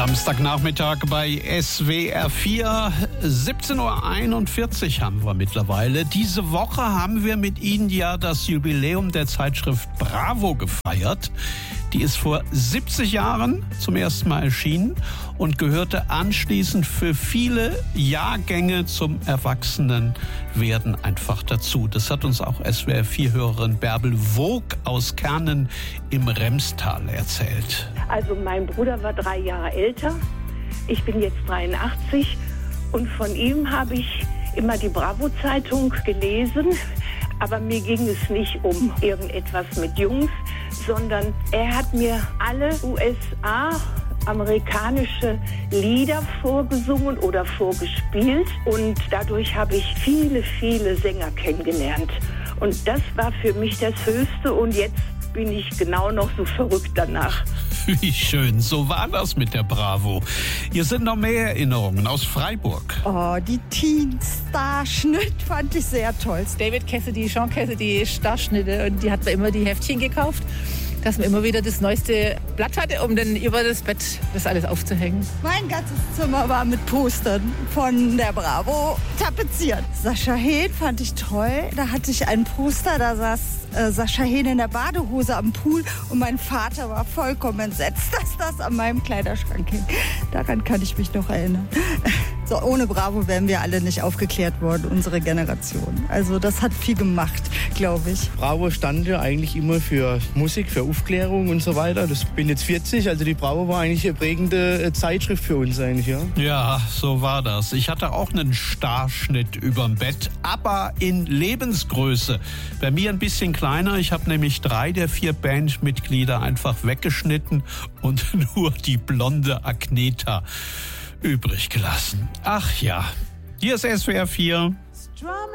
Samstagnachmittag bei SWR 4, 17.41 Uhr haben wir mittlerweile. Diese Woche haben wir mit Ihnen ja das Jubiläum der Zeitschrift Bravo gefeiert. Die ist vor 70 Jahren zum ersten Mal erschienen und gehörte anschließend für viele Jahrgänge zum Erwachsenenwerden einfach dazu. Das hat uns auch SWR 4-Hörerin Bärbel Vogt aus Kernen im Remstal erzählt. Also mein Bruder war 3 Jahre älter, ich bin jetzt 83 und von ihm habe ich immer die Bravo-Zeitung gelesen. Aber mir ging es nicht um irgendetwas mit Jungs, sondern er hat mir alle USA-amerikanische Lieder vorgesungen oder vorgespielt. Und dadurch habe ich viele, viele Sänger kennengelernt. Und das war für mich das Höchste und jetzt bin ich genau noch so verrückt danach. Wie schön, so war das mit der Bravo. Hier sind noch mehr Erinnerungen aus Freiburg. Oh, die Teen-Starschnitt fand ich sehr toll. David Cassidy, Sean Cassidy Starschnitte und die hat man immer die Heftchen gekauft, dass man immer wieder das neueste Blatt hatte, um dann über das Bett das alles aufzuhängen. Mein ganzes Zimmer war mit Postern von der Bravo tapeziert. Sascha Hehn fand ich toll. Da hatte ich ein Poster, da saß Sascha Hehn in der Badehose am Pool und mein Vater war vollkommen entsetzt, dass das an meinem Kleiderschrank hing. Daran kann ich mich noch erinnern. So, ohne Bravo wären wir alle nicht aufgeklärt worden, unsere Generation. Also das hat viel gemacht, glaube ich. Bravo stand ja eigentlich immer für Musik, für Aufklärung und so weiter. Ich bin jetzt 40, also die Bravo war eigentlich eine prägende Zeitschrift für uns eigentlich, ja. Ja, so war das. Ich hatte auch einen Starschnitt überm Bett, aber in Lebensgröße. Bei mir ein bisschen kleiner. Ich habe nämlich 3 der 4 Bandmitglieder einfach weggeschnitten und nur die blonde Agneta übrig gelassen. Ach ja, hier ist SWR 4.